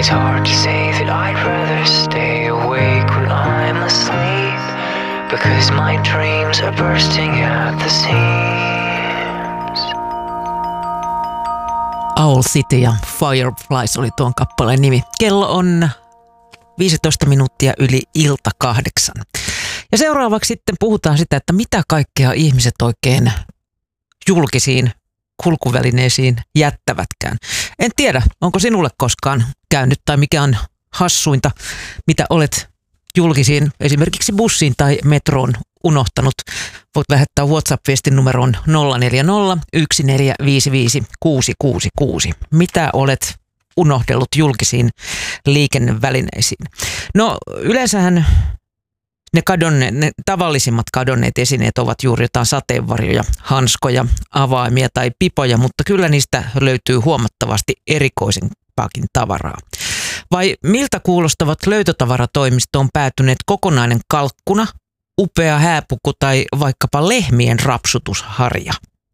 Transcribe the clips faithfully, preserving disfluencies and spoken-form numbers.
It's hard to say that I'd rather stay awake when I'm asleep, because my dreams are bursting at the seams. Owl City ja Fireflies oli tuon kappaleen nimi. Kello on viisitoista minuuttia yli ilta kahdeksan. Ja seuraavaksi sitten puhutaan sitä, että mitä kaikkea ihmiset oikein julkisiin kulkuvälineisiin jättävätkään. En tiedä, onko sinulle koskaan käynyt tai mikä on hassuinta, mitä olet julkisiin, esimerkiksi bussiin tai metroon unohtanut. Voit lähettää WhatsApp-viestin numeroon nolla neljä nolla yksi neljä viisi viisi kuusi kuusi kuusi. Mitä olet unohdellut julkisiin liikennevälineisiin? No yleensähän ne, kadonne, ne tavallisimmat kadonneet esineet ovat juuri jotain sateenvarjoja, hanskoja, avaimia tai pipoja, mutta kyllä niistä löytyy huomattavasti erikoisempaakin tavaraa. Vai miltä kuulostavat löytötavaratoimistoon päätyneet kokonainen kalkkuna, upea hääpuku tai vaikkapa lehmien rapsutusharja?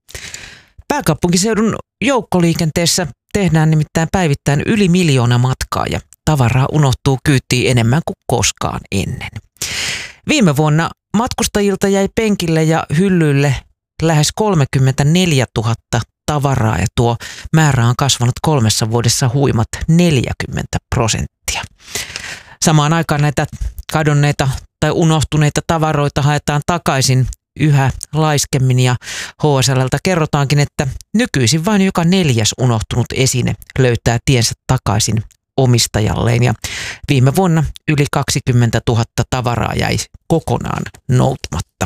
Pääkaupunkiseudun joukkoliikenteessä tehdään nimittäin päivittäin yli miljoona matkaa ja tavaraa unohtuu kyytiin enemmän kuin koskaan ennen. Viime vuonna matkustajilta jäi penkille ja hyllyille lähes kolmekymmentäneljätuhatta tavaraa ja tuo määrä on kasvanut kolmessa vuodessa huimat neljäkymmentä prosenttia. Samaan aikaan näitä kadonneita tai unohtuneita tavaroita haetaan takaisin yhä laiskemmin ja H S L:ltä kerrotaankin, että nykyisin vain joka neljäs unohtunut esine löytää tiensä takaisin omistajalleen ja viime vuonna yli kaksikymmentätuhatta tavaraa jäi kokonaan noutumatta.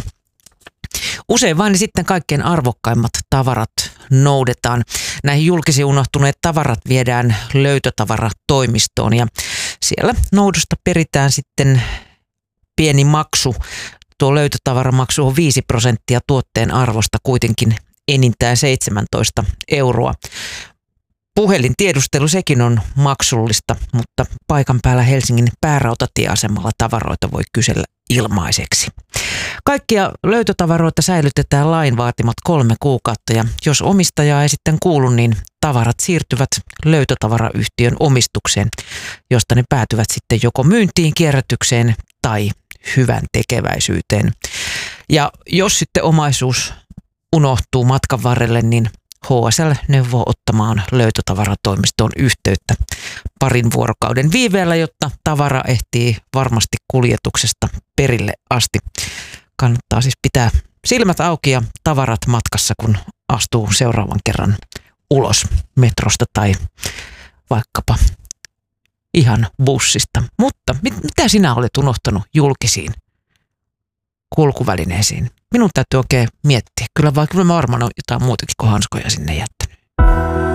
Usein vain sitten kaikkein arvokkaimmat tavarat noudetaan. Näihin julkisiin unohtuneet tavarat viedään löytötavaratoimistoon ja siellä noudosta peritään sitten pieni maksu. Tuo löytötavaramaksu on viisi prosenttia tuotteen arvosta, kuitenkin enintään seitsemäntoista euroa. Puhelintiedustelu sekin on maksullista, mutta paikan päällä Helsingin päärautatieasemalla tavaroita voi kysellä ilmaiseksi. Kaikkia löytötavaroita säilytetään lain vaatimat kolme kuukautta ja jos omistajaa ei sitten kuulu, niin tavarat siirtyvät löytötavarayhtiön omistukseen, josta ne päätyvät sitten joko myyntiin, kierrätykseen tai hyvän tekeväisyyteen. Ja jos sitten omaisuus unohtuu matkan varrelle, niin H S L neuvoo ottamaan löytötavaratoimistoon yhteyttä parin vuorokauden viiveellä, jotta tavara ehtii varmasti kuljetuksesta perille asti. Kannattaa siis pitää silmät auki ja tavarat matkassa, kun astuu seuraavan kerran ulos metrosta tai vaikkapa ihan bussista. Mutta mit, mitä sinä olet unohtanut julkisiin kulkuvälineisiin? Minun täytyy oikein miettiä. Kyllä vai kyllä mä varmaan on jotain muutakin kuin hanskoja sinne jättänyt.